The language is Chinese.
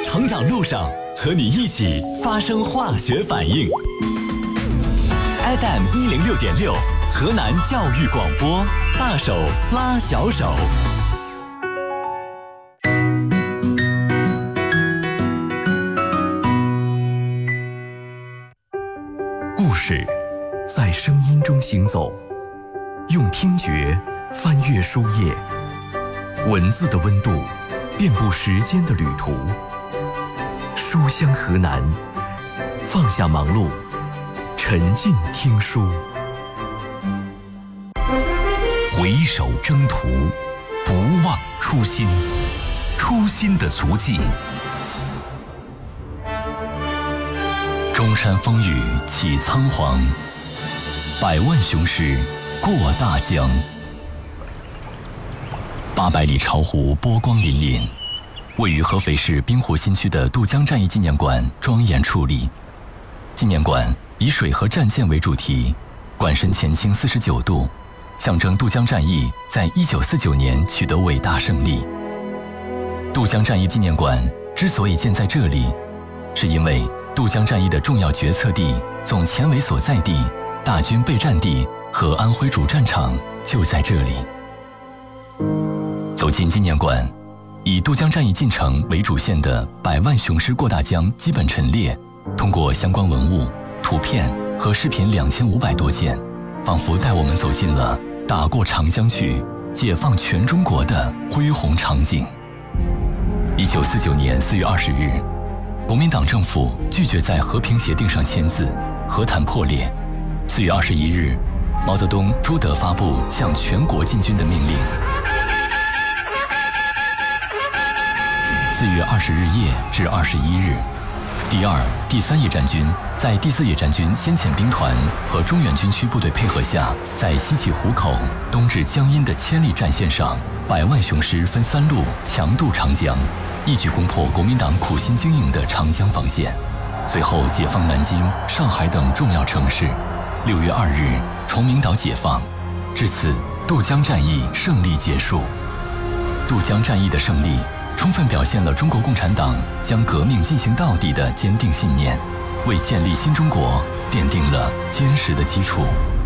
成长路上和你一起发生化学反应。FM 106.6，河南教育广播，大手拉小手。故事在声音中行走，用听觉翻阅书页，文字的温度遍布时间的旅途。书香河南，放下忙碌，沉浸听书。回首征途，不忘初心，初心的足迹。中山风雨起苍黄，百万雄师过大江。800里巢湖波光粼粼，位于合肥市滨湖新区的渡江战役纪念馆庄严矗立。纪念馆以水和战舰为主题，馆身前倾49度，象征渡江战役在1949年取得伟大胜利。渡江战役纪念馆之所以建在这里，是因为渡江战役的重要决策地、总前委所在地、大军备战地和安徽主战场就在这里。走进纪念馆，以渡江战役进程为主线的百万雄师过大江基本陈列，通过相关文物、图片和视频2500多件，仿佛带我们走进了打过长江去、解放全中国的恢宏场景。1949年4月20日，国民党政府拒绝在和平协定上签字，和谈破裂。4月21日，毛泽东、朱德发布向全国进军的命令。4月20日夜至21日，第2、第3野战军在第4野战军先遣兵团和中原军区部队配合下，在西起湖口、东至江阴的千里战线上，百万雄师分3路强渡长江，一举攻破国民党苦心经营的长江防线，随后解放南京、上海等重要城市。6月2日，崇明岛解放，至此，渡江战役胜利结束。渡江战役的胜利，充分表现了中国共产党将革命进行到底的坚定信念，为建立新中国奠定了坚实的基础。